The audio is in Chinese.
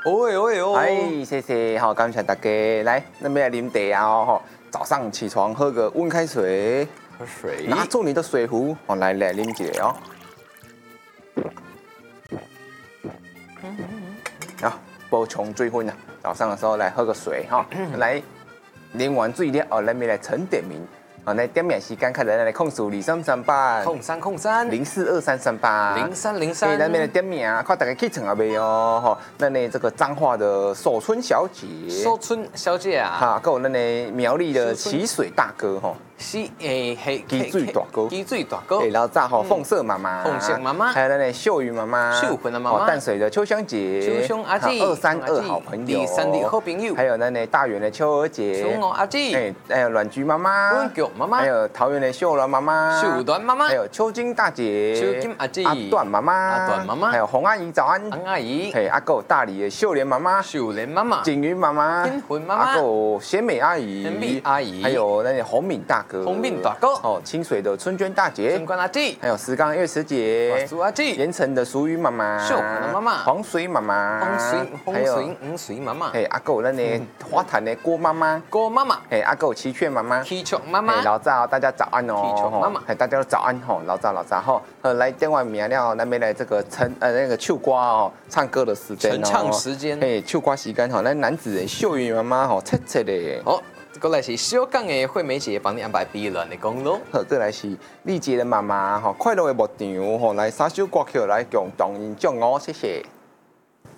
哎，谢谢，好，感谢大家。来，那边来啉茶啊，吼，早上起床喝个温开水， 喝水， 拿出你的水壶，哦，来啉一下哦。好，补充水分啊，早上的时候来喝个水哈，来啉完水了哦，咱们来晨点名。好，那点名时间看来控诉2338， 控三 042338， 0303， 咱们来点名，看大家起床了没有？吼，咱的这个彰化的守春小姐， 守春小姐啊， 哈，还有咱的苗栗的起水大哥吼， 是鸡水大哥， 鸡水大哥， 然后再吼凤色妈妈，还有咱的秀云妈妈， 秀云的妈妈， 淡水的秋香姐， 秋香阿姐 ，232好朋友， 第三的好朋友， 还有咱的大园的秋娥姐， 秋娥阿姐， 还有阮菊妈妈， 阮菊妈妈， 还有桃园的秀鸾妈妈， 秀鸾妈妈， 还有秋金大姐， 秋金阿姐， 阿段妈妈， 阿段妈妈， 还有洪阿姨早安， 洪阿姨， 嘿，阿狗大理的秀莲妈妈， 秀莲妈妈， 景云妈妈， 景云妈妈， 阿狗贤美阿姨， 贤美阿姨， 还有那洪敏大哥， 洪敏大哥， 哦，清水的春娟大姐， 春娟阿姐， 还有石冈月池姐， 苏阿姐， 盐城的淑云妈妈， 秀红的妈妈， 黄水妈妈， 黄水妈妈， 嘿，阿狗那呢花坛的郭妈妈， 郭妈妈， 嘿，阿狗奇雀妈妈， 奇雀妈妈， 老早大家早安哦， 奇雀妈妈， 嘿，大家都早安吼，老早吼，来电话名了，那边来这个那个唱歌哦，唱歌的时间哦， 晨唱时间， 嘿，唱歌时间吼，咱男子的秀云妈妈吼，切切的， 好，过来是小港的惠美姐帮你安排美乱的公路， 好，过来是丽姐的妈妈吼，快乐的牧场吼，来3首歌曲来共同演唱哦，谢谢。